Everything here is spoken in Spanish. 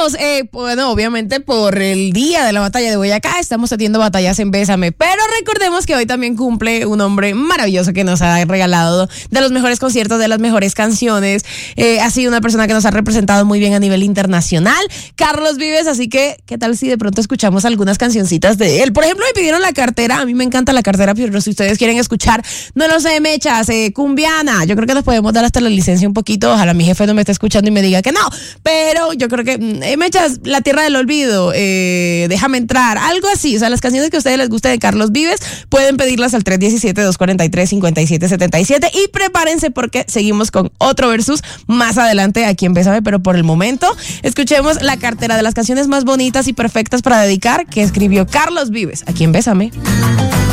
estamos, bueno, obviamente por el día de la batalla de Boyacá, estamos haciendo batallas en Bésame, pero recordemos que hoy también cumple un hombre maravilloso que nos ha regalado de los mejores conciertos, de las mejores canciones, ha sido una persona que nos ha representado muy bien a nivel internacional, Carlos Vives, así que, ¿qué tal si de pronto escuchamos algunas cancioncitas de él? Por ejemplo, me pidieron La Cartera, a mí me encanta La Cartera, pero si ustedes quieren escuchar, no lo sé, mechas, cumbiana, yo creo que nos podemos dar hasta la licencia un poquito, ojalá mi jefe no me esté escuchando y me diga que no, pero yo creo que mechas, La Tierra del Olvido, Déjame Entrar, algo así, o sea, las canciones que a ustedes les gusten de Carlos Vives, pueden pedirlas al 317-243-5777 y prepárense porque seguimos con otro versus más adelante aquí en Bésame, pero por el momento escuchemos La Cartera, de las canciones más bonitas y perfectas para dedicar que escribió Carlos Vives aquí en Bésame.